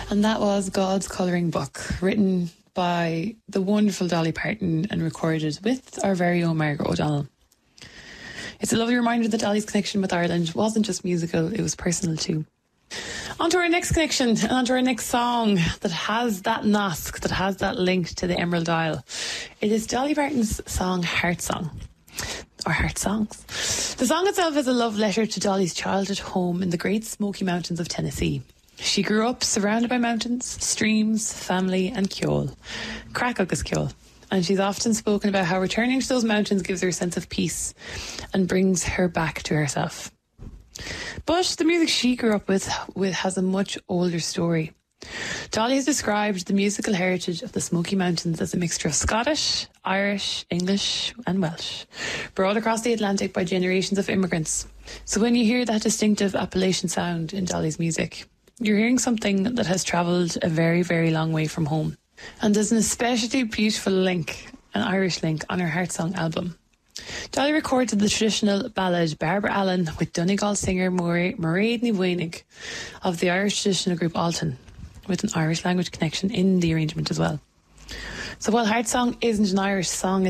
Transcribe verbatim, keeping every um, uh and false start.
And that was God's Colouring Book, written by the wonderful Dolly Parton and recorded with our very own Margaret O'Donnell. It's a lovely reminder that Dolly's connection with Ireland wasn't just musical, it was personal too. On to our next connection and on to our next song that has that Nosk, that has that link to the Emerald Isle. It is Dolly Parton's song Heart Song. Or Heart Songs. The song itself is a love letter to Dolly's childhood home in the Great Smoky Mountains of Tennessee. She grew up surrounded by mountains, streams, family and Ceol. Cracogus Ceol. And she's often spoken about how returning to those mountains gives her a sense of peace and brings her back to herself. But the music she grew up with, with has a much older story. Dolly has described the musical heritage of the Smoky Mountains as a mixture of Scottish, Irish, English and Welsh, brought across the Atlantic by generations of immigrants. So when you hear that distinctive Appalachian sound in Dolly's music, you're hearing something that has travelled a very, very long way from home. And there's an especially beautiful link, an Irish link, on her Heart Song album. Dolly recorded the traditional ballad Barbara Allen with Donegal singer Mairead Ní Mhaoinnig of the Irish traditional group Alton, with an Irish language connection in the arrangement as well. So while Heart Song isn't an Irish song